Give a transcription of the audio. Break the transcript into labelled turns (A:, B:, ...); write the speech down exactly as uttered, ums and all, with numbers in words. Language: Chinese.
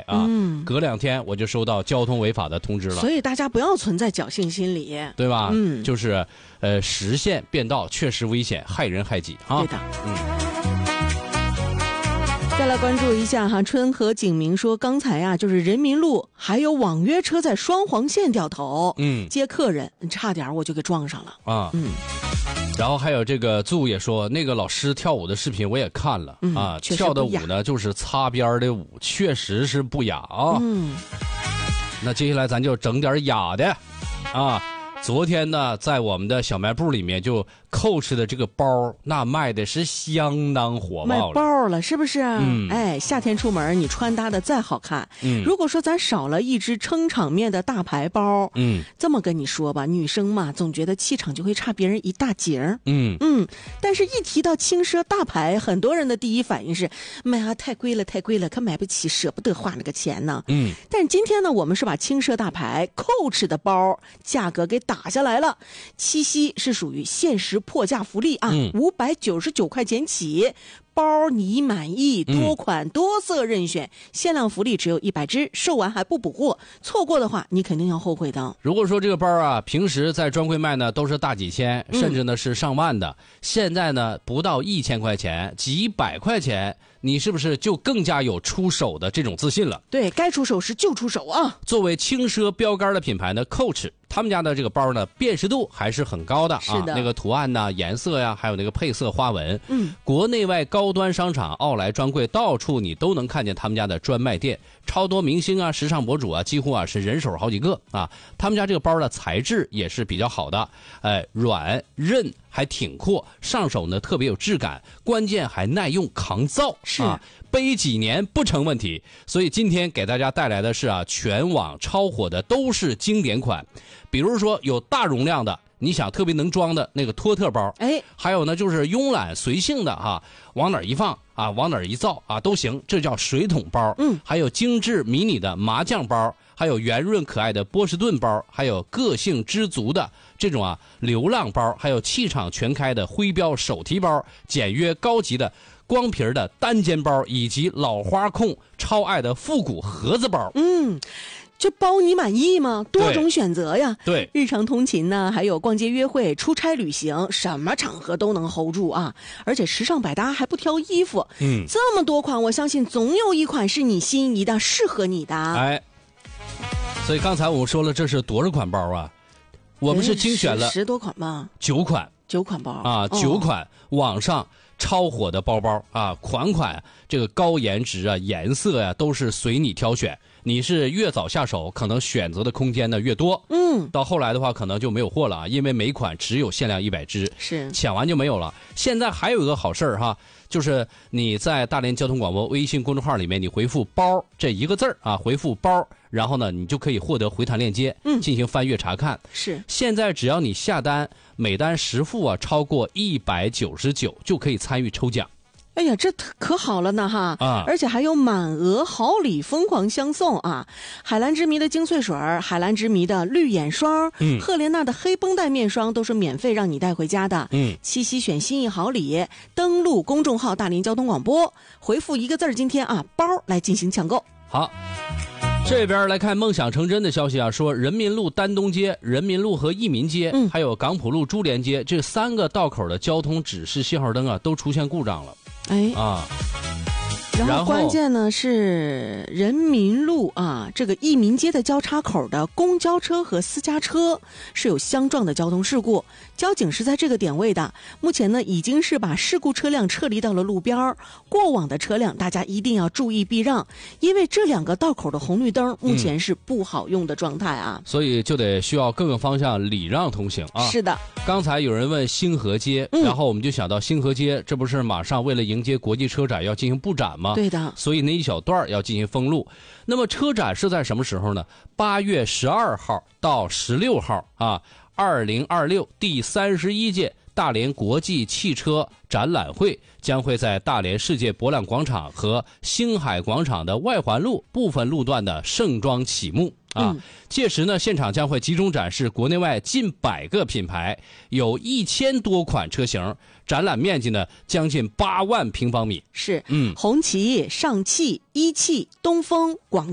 A: 啊，嗯、隔两天我就收到交通违法的通知了。
B: 所以大家不要存在侥幸心理，
A: 对吧？
B: 嗯，
A: 就是呃，实线变道确实危险，害人害己啊。
B: 对的，嗯。再来关注一下哈，春和景明说，刚才啊，就是人民路还有网约车在双黄线掉头，
A: 嗯，
B: 接客人，差点我就给撞上了
A: 啊，
B: 嗯。
A: 然后还有这个祝也说，那个老师跳舞的视频我也看了、
B: 嗯、
A: 啊，跳的舞呢就是擦边的舞，确实是不雅啊。
B: 嗯，
A: 那接下来咱就整点雅的啊。昨天呢，在我们的小卖部里面，就 Coach 的这个包，那卖的是相当火爆了。
B: 卖包了，是不是？
A: 嗯，
B: 哎，夏天出门你穿搭的再好看，
A: 嗯，
B: 如果说咱少了一只撑场面的大牌包，
A: 嗯，
B: 这么跟你说吧，女生嘛，总觉得气场就会差别人一大截儿。
A: 嗯
B: 嗯，但是一提到轻奢大牌，很多人的第一反应是，妈呀，太贵了，太贵了，可买不起，舍不得花那个钱呢。
A: 嗯，
B: 但是今天呢，我们是把轻奢大牌 Coach 的包价格给打下来了。七夕是属于限时破价福利啊，五百九十九块钱起。包你满意，多款多色任选，嗯、限量福利只有一百只，售完还不补货，错过的话你肯定要后悔的。
A: 如果说这个包啊，平时在专柜卖呢都是大几千，甚至呢是上万的，嗯、现在呢不到一千块钱，几百块钱，你是不是就更加有出手的这种自信了？
B: 对，该出手时就出手啊！
A: 作为轻奢标杆的品牌呢 ，Coach 他们家的这个包呢，辨识度还是很高的啊。
B: 是的，
A: 那个图案呢、颜色呀，还有那个配色花纹，
B: 嗯，
A: 国内外高端商场、奥莱专柜，到处你都能看见他们家的专卖店，超多明星啊、时尚博主啊，几乎啊是人手好几个啊。他们家这个包的材质也是比较好的，哎，软韧还挺阔，上手呢特别有质感，关键还耐用抗造，
B: 是
A: 啊。背几年不成问题，所以今天给大家带来的是啊，全网超火的都是经典款，比如说有大容量的，你想特别能装的那个托特包，
B: 哎，
A: 还有呢就是慵懒随性的哈、啊，往哪儿一放啊，往哪儿一造啊都行，这叫水桶包。
B: 嗯，
A: 还有精致迷你的麻将包，还有圆润可爱的波士顿包，还有个性知足的这种啊流浪包，还有气场全开的徽标手提包，简约高级的光皮的单肩包，以及老花控超爱的复古盒子包。
B: 嗯，这包你满意吗？多种选择呀。
A: 对，
B: 日常通勤呢，还有逛街约会、出差旅行，什么场合都能 hold 住啊！而且时尚百搭，还不挑衣服。
A: 嗯，
B: 这么多款，我相信总有一款是你心仪的，适合你的。
A: 哎，所以刚才我们说了，这是多少款包啊？我们是精选了
B: 十多款吧，
A: 九款，
B: 九款包
A: 啊，九款、哦、网上超火的包包啊，款款这个高颜值啊、颜色呀、啊，都是随你挑选。你是越早下手，可能选择的空间呢越多。
B: 嗯，
A: 到后来的话，可能就没有货了啊，因为每款只有限量一百只，
B: 是
A: 抢完就没有了。现在还有一个好事儿哈，就是你在大连交通广播微信公众号里面，你回复“包”这一个字儿啊，回复“包”，然后呢，你就可以获得回弹链接，
B: 嗯，
A: 进行翻阅查看。
B: 是，
A: 现在只要你下单，每单实付啊超过一百九十九，就可以参与抽奖。
B: 哎呀，这可好了呢哈！
A: 啊，
B: 而且还有满额好礼疯狂相送啊！海蓝之谜的精粹水，海蓝之谜的绿眼霜，
A: 嗯，
B: 赫莲娜的黑绷带面霜都是免费让你带回家的。
A: 嗯，
B: 七夕选心意好礼，登录公众号大连交通广播，回复一个字儿今天啊包来进行抢购。
A: 好。这边来看梦想成真的消息啊，说人民路丹东街、人民路和益民街，
B: 嗯，
A: 还有港浦路珠联街这三个道口的交通指示信号灯啊，都出现故障了。
B: 哎
A: 啊，
B: 然后关键呢是人民路啊，这个益民街的交叉口的公交车和私家车是有相撞的交通事故，交警是在这个点位的，目前呢已经是把事故车辆撤离到了路边，过往的车辆大家一定要注意避让，因为这两个道口的红绿灯目前是不好用的状态啊，
A: 嗯，所以就得需要各个方向礼让通行啊。
B: 是的，
A: 刚才有人问星河街，
B: 嗯，
A: 然后我们就想到星河街，这不是马上为了迎接国际车展要进行布展吗？
B: 对的，
A: 所以那一小段要进行封路。那么车展是在什么时候呢？八月十二号到十六号啊，二零二六第三十一届大连国际汽车展览会将会在大连世界博览广场和星海广场的外环路部分路段的盛装启幕啊，
B: 嗯，
A: 届时呢，现场将会集中展示国内外近百个品牌，有一千多款车型，展览面积呢将近八万平方米。
B: 是，
A: 嗯，
B: 红旗、上汽、一汽、东风、广